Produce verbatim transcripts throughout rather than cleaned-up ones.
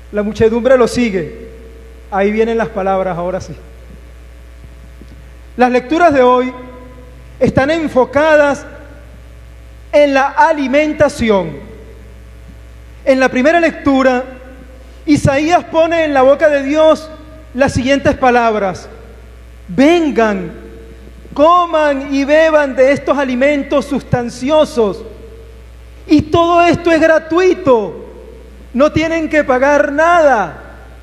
La muchedumbre lo sigue. Ahí vienen las palabras, ahora sí. Las lecturas de hoy están enfocadas en la alimentación. En la primera lectura, Isaías pone en la boca de Dios las siguientes palabras: vengan, coman y beban de estos alimentos sustanciosos, y todo esto es gratuito, no tienen que pagar nada.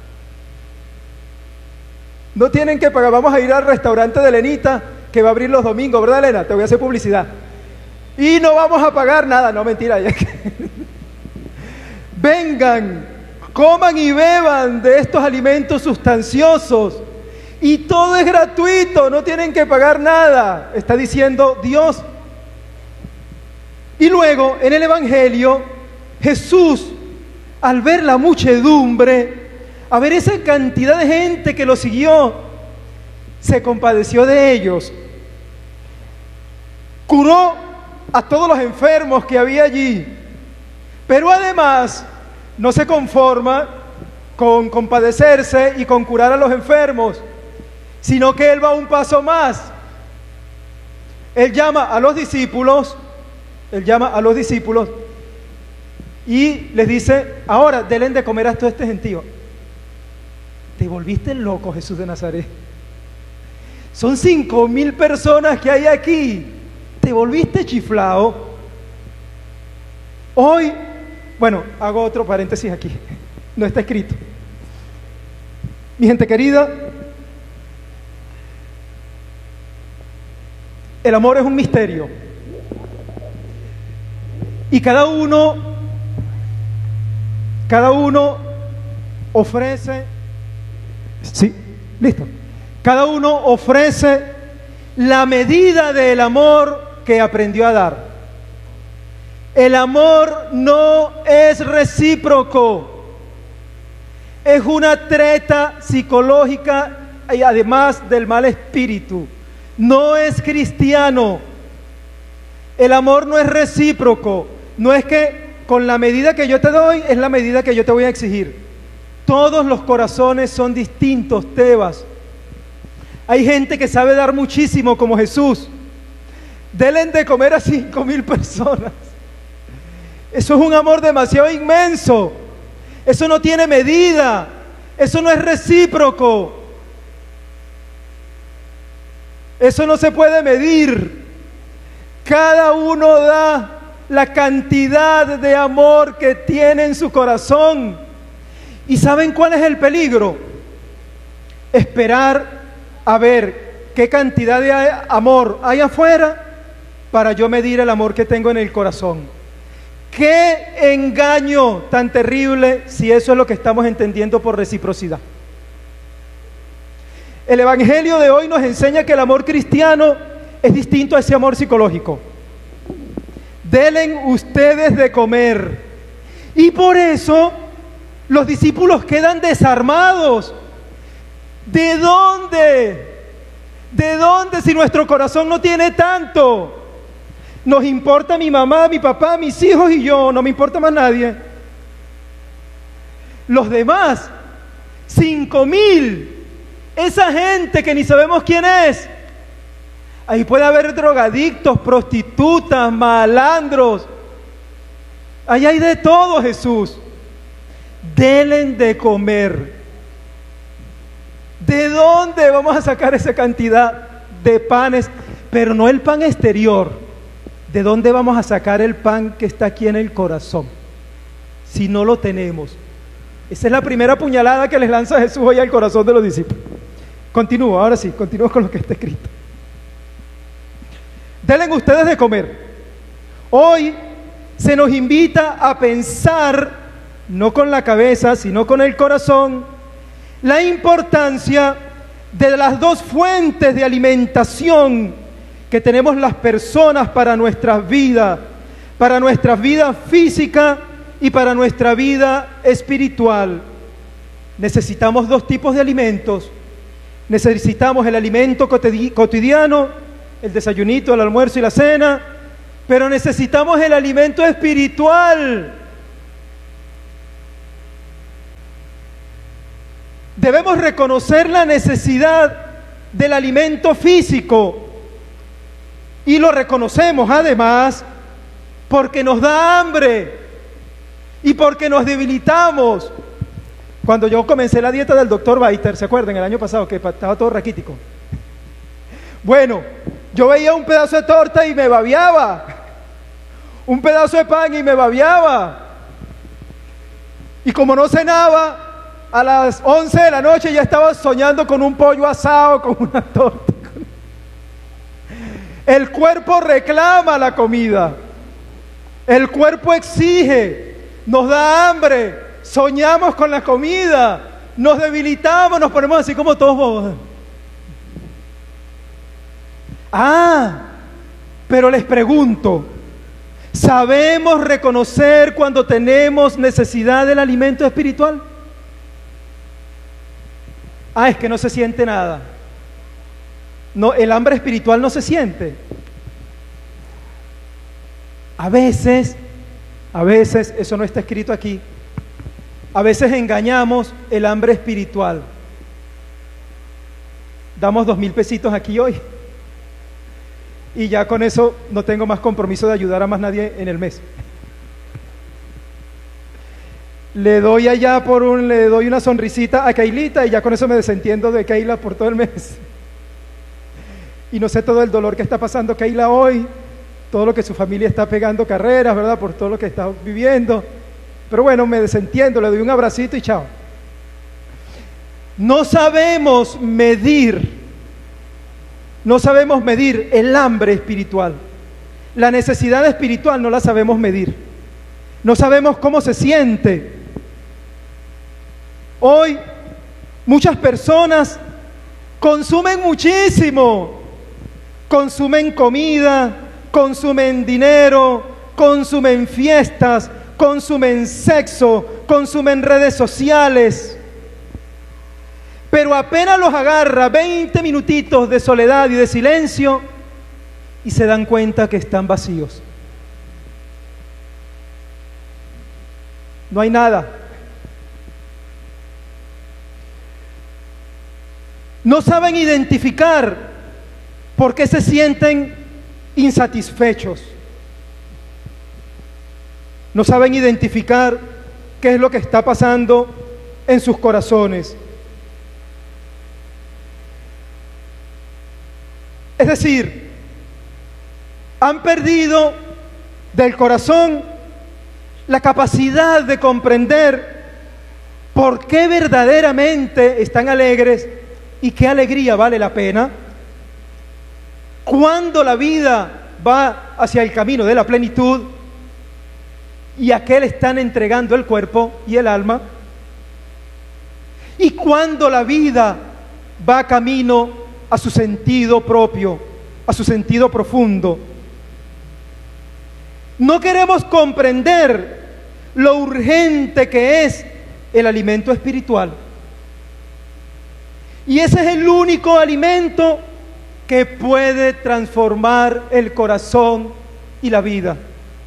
No tienen que pagar. Vamos a ir al restaurante de Lenita, que va a abrir los domingos, ¿verdad, Elena? Te voy a hacer publicidad. Y no vamos a pagar nada. No, mentira. Ya que... Vengan, coman y beban de estos alimentos sustanciosos, y todo es gratuito, no tienen que pagar nada, está diciendo Dios. Y luego, en el Evangelio, Jesús, al ver la muchedumbre, a ver esa cantidad de gente que lo siguió, se compadeció de ellos. Curó a todos los enfermos que había allí, pero además no se conforma con compadecerse y con curar a los enfermos, sino que Él va un paso más. Él llama a los discípulos, Él llama a los discípulos y les dice: ahora denle de comer a todo este gentío. Te volviste loco, Jesús de Nazaret. Son cinco mil personas que hay aquí. Te volviste chiflado. Hoy, bueno, hago otro paréntesis aquí. No está escrito. Mi gente querida, el amor es un misterio. Y cada uno, cada uno ofrece, sí, listo. Cada uno ofrece la medida del amor que aprendió a dar. El amor no es recíproco, es una treta psicológica y además del mal espíritu. No es cristiano. El amor no es recíproco. No es que con la medida que yo te doy es la medida que yo te voy a exigir. Todos los corazones son distintos, Tebas. Hay gente que sabe dar muchísimo, como Jesús. Denle de comer a cinco mil personas. Eso es un amor demasiado inmenso. Eso no tiene medida. Eso no es recíproco. Eso no se puede medir. Cada uno da la cantidad de amor que tiene en su corazón. ¿Y saben cuál es el peligro? Esperar a ver qué cantidad de amor hay afuera para yo medir el amor que tengo en el corazón. ¡Qué engaño tan terrible si eso es lo que estamos entendiendo por reciprocidad! El Evangelio de hoy nos enseña que el amor cristiano es distinto a ese amor psicológico. Denle ustedes de comer. Y por eso los discípulos quedan desarmados. ¿De dónde? ¿De dónde si nuestro corazón no tiene tanto? Nos importa mi mamá, mi papá, mis hijos y yo, no me importa más nadie. Los demás, cinco mil, esa gente que ni sabemos quién es. Ahí puede haber drogadictos, prostitutas, malandros. Ahí hay de todo, Jesús. Denle de comer. ¿De dónde vamos a sacar esa cantidad de panes? Pero no el pan exterior. ¿De dónde vamos a sacar el pan que está aquí en el corazón? Si no lo tenemos. Esa es la primera puñalada que les lanza Jesús hoy al corazón de los discípulos. Continúo, ahora sí, continúo con lo que está escrito. Denle ustedes de comer. Hoy se nos invita a pensar, no con la cabeza, sino con el corazón, la importancia de las dos fuentes de alimentación que tenemos las personas para nuestras vidas, para nuestra vida física y para nuestra vida espiritual. Necesitamos dos tipos de alimentos. Necesitamos el alimento cotidiano, el desayunito, el almuerzo y la cena, pero necesitamos el alimento espiritual. Debemos reconocer la necesidad del alimento físico y lo reconocemos además porque nos da hambre y porque nos debilitamos. Cuando yo comencé la dieta del doctor Baiter, ¿se acuerdan? El año pasado que estaba todo raquítico. Bueno, yo veía un pedazo de torta y me babeaba, un pedazo de pan y me babeaba, y como no cenaba, a las once de la noche ya estaba soñando con un pollo asado, con una torta. El cuerpo reclama la comida, el cuerpo exige, nos da hambre, soñamos con la comida, nos debilitamos, nos ponemos así como todos bobos. Ah, pero les pregunto, ¿sabemos reconocer cuando tenemos necesidad del alimento espiritual? Ah, es que no se siente nada. No, el hambre espiritual no se siente. A veces, a veces, eso no está escrito aquí, a veces engañamos el hambre espiritual. Damos dos mil pesitos aquí hoy y ya con eso no tengo más compromiso de ayudar a más nadie en el mes. Le doy allá por un, le doy una sonrisita a Keilita y ya con eso me desentiendo de Keila por todo el mes. Y no sé todo el dolor que está pasando Keila hoy, todo lo que su familia está pegando carreras, ¿verdad? Por todo lo que está viviendo. Pero bueno, me desentiendo, le doy un abracito y chao. No sabemos medir, no sabemos medir el hambre espiritual. La necesidad espiritual no la sabemos medir. No sabemos cómo se siente. Hoy muchas personas consumen muchísimo, consumen comida, consumen dinero, consumen fiestas, consumen sexo, consumen redes sociales, pero apenas los agarra veinte minutitos de soledad y de silencio y se dan cuenta que están vacíos. No hay nada. No saben identificar por qué se sienten insatisfechos. No saben identificar qué es lo que está pasando en sus corazones. Es decir, han perdido del corazón la capacidad de comprender por qué verdaderamente están alegres y qué alegría vale la pena. Cuando la vida va hacia el camino de la plenitud y a qué le están entregando el cuerpo y el alma, y cuando la vida va camino a su sentido propio, a su sentido profundo. No queremos comprender lo urgente que es el alimento espiritual. Y ese es el único alimento que puede transformar el corazón y la vida.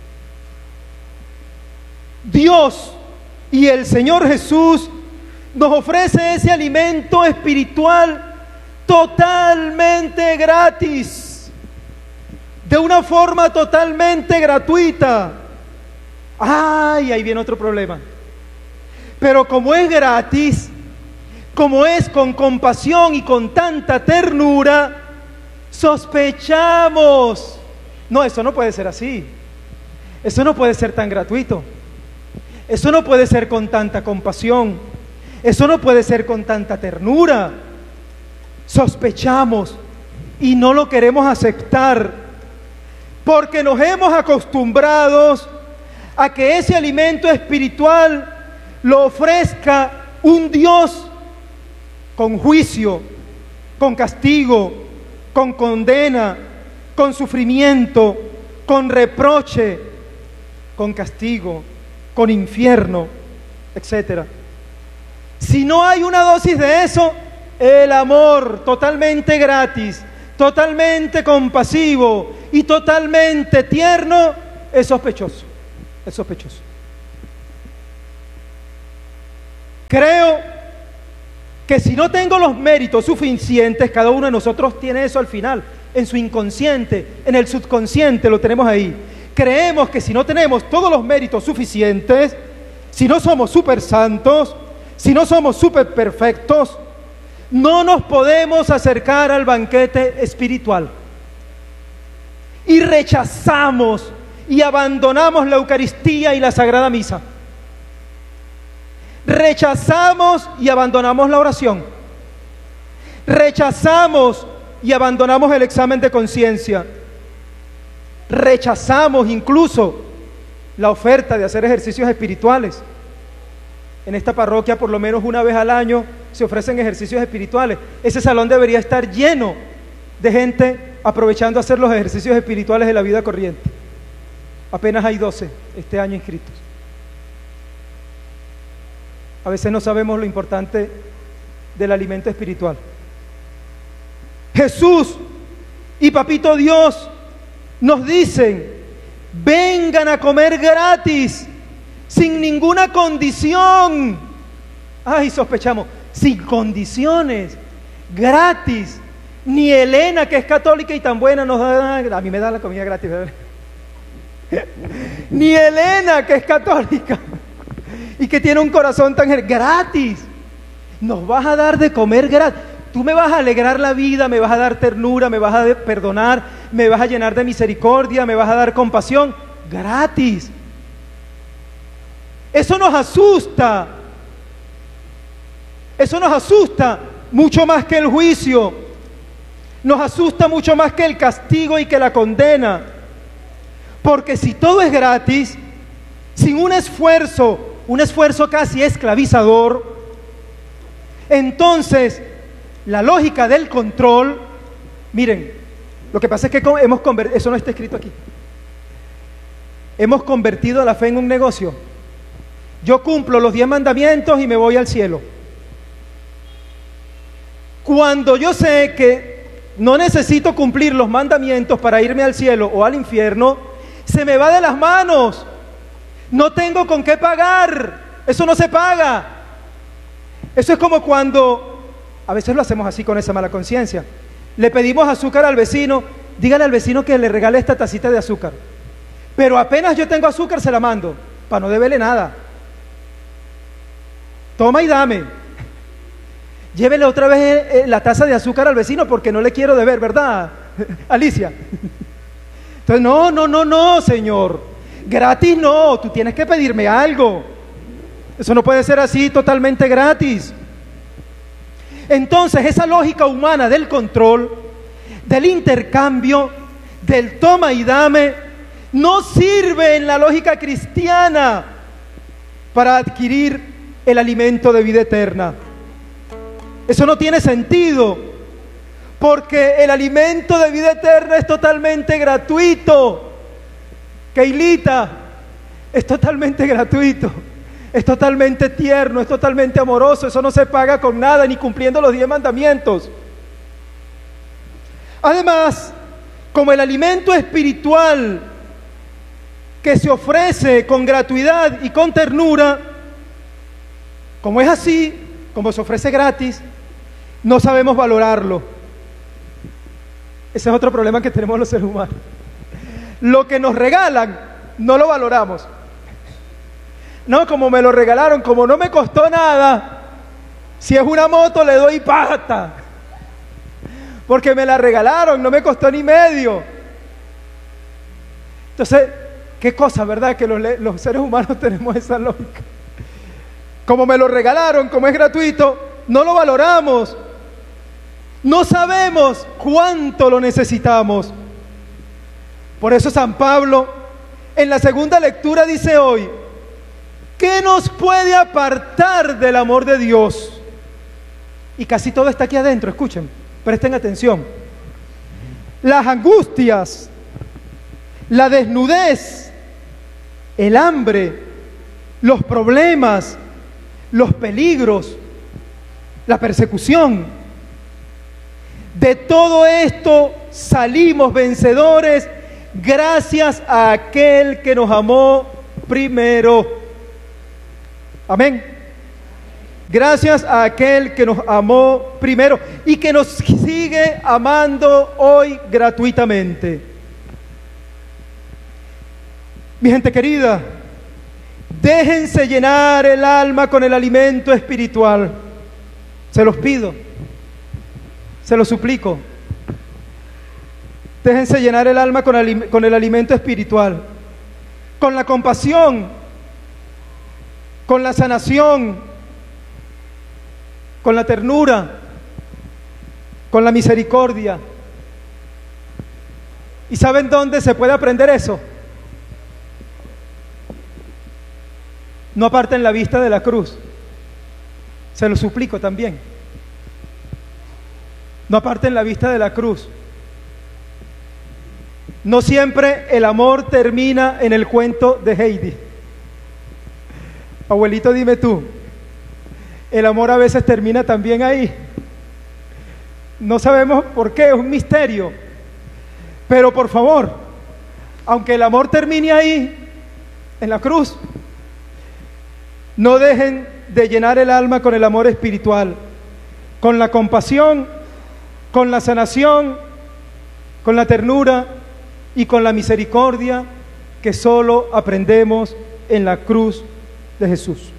Dios y el Señor Jesús nos ofrece ese alimento espiritual totalmente gratis, de una forma totalmente gratuita. ¡Ay! Ahí viene otro problema. Pero como es gratis, como es con compasión y con tanta ternura, sospechamos. No, eso no puede ser así. Eso no puede ser tan gratuito. Eso no puede ser con tanta compasión. Eso no puede ser con tanta ternura. Sospechamos y no lo queremos aceptar porque nos hemos acostumbrado a que ese alimento espiritual lo ofrezca un Dios con juicio, con castigo, con condena, con sufrimiento, con reproche, con castigo, con infierno, etcétera. Si no hay una dosis de eso, el amor totalmente gratis, totalmente compasivo y totalmente tierno es sospechoso, es sospechoso. Creo que si no tengo los méritos suficientes, cada uno de nosotros tiene eso al final, en su inconsciente, en el subconsciente lo tenemos ahí. Creemos que si no tenemos todos los méritos suficientes, si no somos súper santos, si no somos súper perfectos, no nos podemos acercar al banquete espiritual. Y rechazamos y abandonamos la Eucaristía y la Sagrada Misa. Rechazamos y abandonamos la oración. Rechazamos y abandonamos el examen de conciencia. Rechazamos incluso la oferta de hacer ejercicios espirituales. En esta parroquia por lo menos una vez al año se ofrecen ejercicios espirituales. Ese salón debería estar lleno de gente aprovechando a hacer los ejercicios espirituales de la vida corriente. Apenas hay doce este año inscritos. A veces no sabemos lo importante del alimento espiritual. Jesús y Papito Dios nos dicen: vengan a comer gratis, sin ninguna condición. Ay, sospechamos, sin condiciones, gratis. Ni Elena, que es católica y tan buena, nos da, a mí me da la comida gratis, ¿verdad? Ni Elena, que es católica y que tiene un corazón tan gratis, nos vas a dar de comer gratis. Tú me vas a alegrar la vida, me vas a dar ternura, me vas a perdonar, me vas a llenar de misericordia, me vas a dar compasión, gratis. Eso nos asusta. Eso nos asusta mucho más que el juicio. Nos asusta mucho más que el castigo y que la condena. Porque si todo es gratis, sin un esfuerzo, un esfuerzo casi esclavizador, entonces la lógica del control, miren, lo que pasa es que hemos convertido, eso no está escrito aquí, hemos convertido la fe en un negocio. Yo cumplo los diez mandamientos y me voy al cielo. Cuando yo sé que no necesito cumplir los mandamientos para irme al cielo o al infierno, se me va de las manos. No tengo con qué pagar. Eso no se paga. Eso es como cuando, a veces lo hacemos así con esa mala conciencia, le pedimos azúcar al vecino, dígale al vecino que le regale esta tacita de azúcar. Pero apenas yo tengo azúcar se la mando, para no deberle nada. Toma y dame. Llévele otra vez la taza de azúcar al vecino porque no le quiero deber, ¿verdad, Alicia? Entonces, no, no, no, no, Señor. Gratis no, tú tienes que pedirme algo. Eso no puede ser así totalmente gratis. Entonces, esa lógica humana del control, del intercambio, del toma y dame, no sirve en la lógica cristiana para adquirir el alimento de vida eterna. Eso no tiene sentido, porque el alimento de vida eterna es totalmente gratuito. Keilita, es totalmente gratuito, es totalmente tierno, es totalmente amoroso. Eso no se paga con nada, ni cumpliendo los diez mandamientos. Además, como el alimento espiritual que se ofrece con gratuidad y con ternura, como es así, como se ofrece gratis, no sabemos valorarlo. Ese es otro problema que tenemos los seres humanos. Lo que nos regalan, no lo valoramos. No, como me lo regalaron, como no me costó nada, si es una moto le doy pata, porque me la regalaron, no me costó ni medio. Entonces, qué cosa, ¿verdad? Que los, los seres humanos tenemos esa lógica. Como me lo regalaron, como es gratuito, no lo valoramos. No sabemos cuánto lo necesitamos. Por eso San Pablo, en la segunda lectura dice hoy, ¿qué nos puede apartar del amor de Dios? Y casi todo está aquí adentro, escuchen, presten atención. Las angustias, la desnudez, el hambre, los problemas, los peligros, la persecución. De todo esto salimos vencedores gracias a aquel que nos amó primero. Amén. Gracias a aquel que nos amó primero y que nos sigue amando hoy gratuitamente. Mi gente querida, déjense llenar el alma con el alimento espiritual. Se los pido, se los suplico. Déjense llenar el alma con el, con el alimento espiritual, con la compasión, con la sanación, con la ternura, con la misericordia. ¿Y saben dónde se puede aprender eso? No aparten la vista de la cruz. Se lo suplico también. No aparten la vista de la cruz. No siempre el amor termina en el cuento de Heidi. Abuelito, dime tú, el amor a veces termina también ahí. No sabemos por qué, es un misterio. Pero por favor, aunque el amor termine ahí, en la cruz, no dejen de llenar el alma con el amor espiritual, con la compasión, con la sanación, con la ternura y con la misericordia que solo aprendemos en la cruz de Jesús.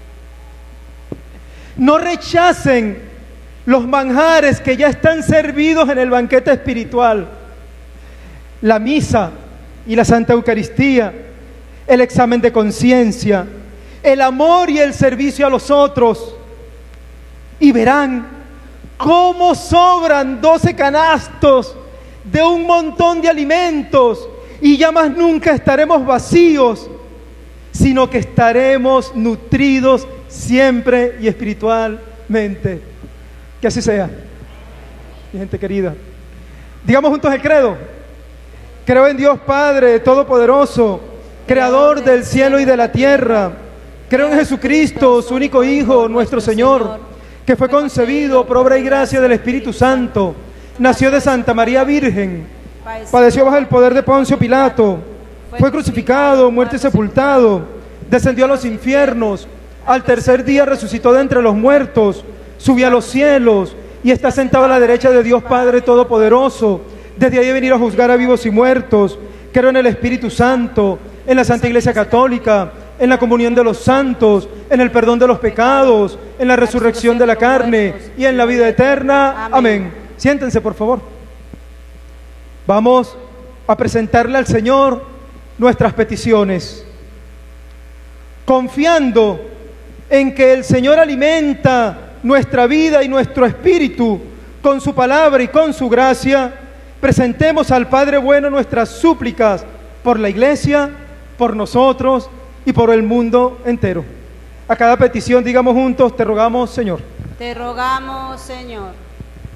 No rechacen los manjares que ya están servidos en el banquete espiritual. La misa y la Santa Eucaristía, el examen de conciencia, el amor y el servicio a los otros. Y verán cómo sobran doce canastos de un montón de alimentos y ya más nunca estaremos vacíos, sino que estaremos nutridos siempre y espiritualmente. Que así sea, mi gente querida. Digamos juntos el credo. Creo en Dios Padre Todopoderoso, Creador del cielo y de la tierra. Creo en Jesucristo, su único Hijo, nuestro Señor, que fue concebido por obra y gracia del Espíritu Santo. Nació de Santa María Virgen, padeció bajo el poder de Poncio Pilato, fue crucificado, muerto y sepultado, descendió a los infiernos, al tercer día resucitó de entre los muertos, subió a los cielos y está sentado a la derecha de Dios Padre Todopoderoso. Desde ahí venir a juzgar a vivos y muertos. Creo en el Espíritu Santo, en la Santa Iglesia Católica, en la comunión de los santos, en el perdón de los pecados, en la resurrección de la carne y en la vida eterna. Amén. Siéntense, por favor. Vamos a presentarle al Señor nuestras peticiones, confiando en que el Señor alimenta nuestra vida y nuestro espíritu con su palabra y con su gracia. Presentemos al Padre bueno nuestras súplicas por la Iglesia, por nosotros y por el mundo entero. A cada petición digamos juntos: te rogamos, Señor. Te rogamos, Señor.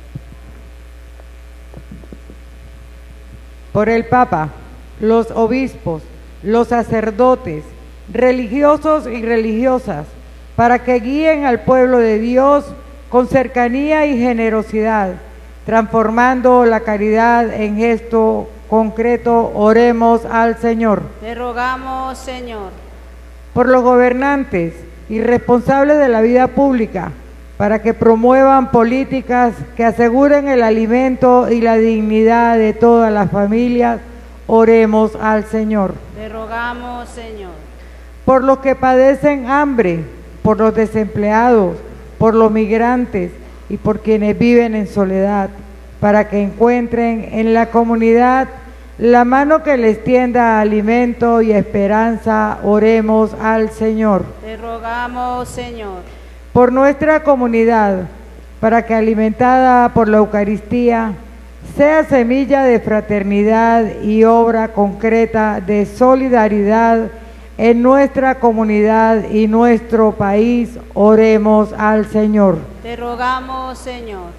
Por el Papa, los obispos, los sacerdotes, religiosos y religiosas, para que guíen al pueblo de Dios con cercanía y generosidad, transformando la caridad en gesto concreto. Oremos al Señor. Te rogamos, Señor. Por los gobernantes y responsables de la vida pública, para que promuevan políticas que aseguren el alimento y la dignidad de todas las familias. Oremos al Señor. Te rogamos, Señor. Por los que padecen hambre, por los desempleados, por los migrantes y por quienes viven en soledad, para que encuentren en la comunidad la mano que les tienda alimento y esperanza. Oremos al Señor. Te rogamos, Señor. Por nuestra comunidad, para que alimentada por la Eucaristía, sea semilla de fraternidad y obra concreta de solidaridad en nuestra comunidad y nuestro país. Oremos al Señor. Te rogamos, Señor.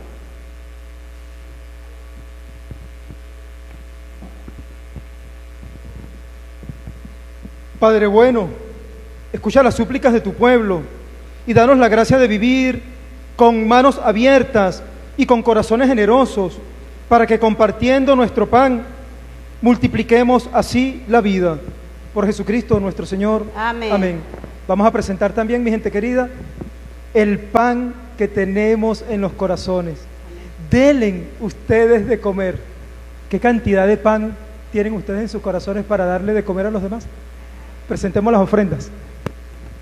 Padre bueno, escucha las súplicas de tu pueblo y danos la gracia de vivir con manos abiertas y con corazones generosos, para que compartiendo nuestro pan, multipliquemos así la vida. Por Jesucristo nuestro Señor. Amén. Amén. Vamos a presentar también, mi gente querida, el pan que tenemos en los corazones. Denle ustedes de comer. ¿Qué cantidad de pan tienen ustedes en sus corazones para darle de comer a los demás? Presentemos las ofrendas.